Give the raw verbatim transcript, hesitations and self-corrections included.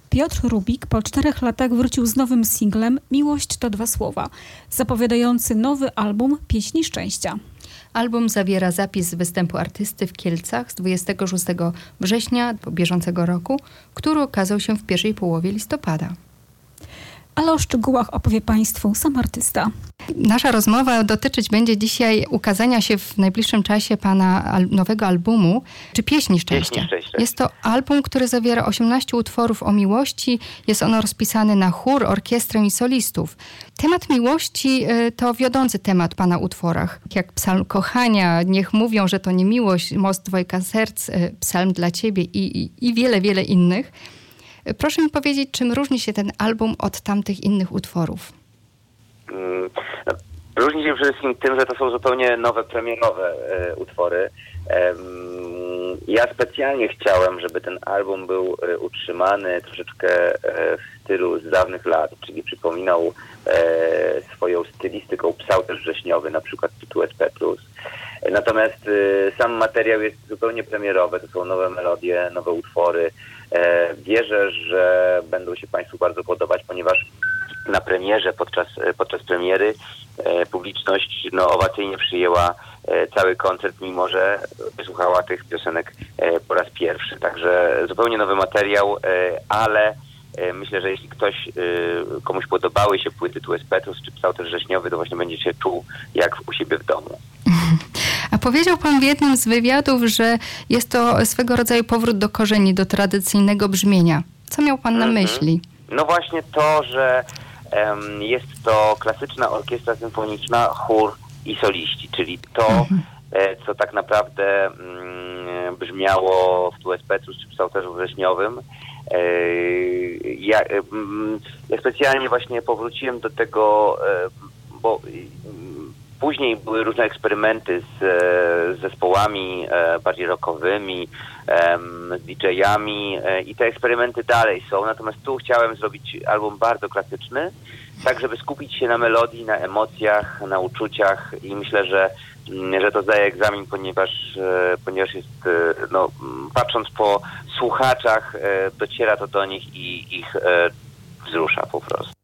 Piotr Rubik po czterech latach wrócił z nowym singlem Miłość to dwa słowa, zapowiadający nowy album Pieśni Szczęścia. Album zawiera zapis z występu artysty w Kielcach z dwudziestego szóstego września bieżącego roku, który okazał się w pierwszej połowie listopada. Ale o szczegółach opowie Państwu sam artysta. Nasza rozmowa dotyczyć będzie dzisiaj ukazania się w najbliższym czasie pana al- nowego albumu, czy Pieśni Szczęścia. Pieśni Szczęścia. Jest to album, który zawiera osiemnaście utworów o miłości. Jest ono rozpisane na chór, orkiestrę i solistów. Temat miłości y, to wiodący temat w pana utworach. Jak psalm kochania, Niech mówią, że to nie miłość, Most dwojga serc, y, psalm dla ciebie i, i, i wiele, wiele innych. Proszę mi powiedzieć, czym różni się ten album od tamtych innych utworów? Hmm, różni się przede wszystkim tym, że to są zupełnie nowe, premierowe e, utwory. E, ja specjalnie chciałem, żeby ten album był e, utrzymany troszeczkę e, w stylu z dawnych lat, czyli przypominał e, swoją stylistyką psałterz wrześniowy, na przykład tytuł S P plus. Natomiast e, sam materiał jest zupełnie premierowy, to są nowe melodie, nowe utwory. E, wierzę, że będą się Państwu bardzo podobać, ponieważ na premierze, podczas, podczas premiery e, publiczność no, owacyjnie przyjęła e, cały koncert, mimo że wysłuchała tych piosenek e, po raz pierwszy. Także zupełnie nowy materiał, e, ale e, myślę, że jeśli ktoś, e, komuś podobały się płyty tu S P plus czy psałterz wrześniowy, to właśnie będzie się czuł jak u siebie w domu. A powiedział pan w jednym z wywiadów, że jest to swego rodzaju powrót do korzeni, do tradycyjnego brzmienia. Co miał pan na Mm-hmm. myśli? No właśnie to, że um, jest to klasyczna orkiestra symfoniczna, chór i soliści, czyli to, mm-hmm. e, co tak naprawdę mm, brzmiało w tu S P plus czy psałterzu wrześniowym. E, ja, e, ja specjalnie właśnie powróciłem do tego, e, bo później były różne eksperymenty z, z zespołami e, bardziej rockowymi, e, z D J-ami e, i te eksperymenty dalej są. Natomiast tu chciałem zrobić album bardzo klasyczny, tak żeby skupić się na melodii, na emocjach, na uczuciach i myślę, że, że to zdaje egzamin, ponieważ, e, ponieważ jest, e, no, patrząc po słuchaczach, e, dociera to do nich i ich e, wzrusza po prostu.